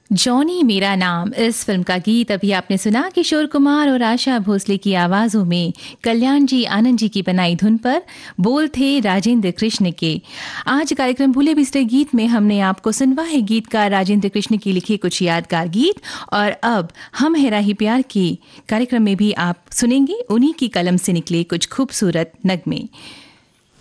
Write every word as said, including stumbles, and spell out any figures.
Johnny मेरा नाम, इस फिल्म का गीत अभी आपने सुना किशोर कुमार और आशा भोसले की आवाजों में कल्याण जी आनंद जी की बनाई धुन पर। बोल थे राजेंद्र कृष्ण के। आज कार्यक्रम भूले बिसरे गीत में हमने आपको सुनवाए गीतकार राजेंद्र कृष्ण की लिखे कुछ यादगार गीत, और अब हम हेरा ही प्यार की कार्यक्रम में भी आप सुनेंगे उन्हीं की कलम से निकले कुछ खूबसूरत नगमे।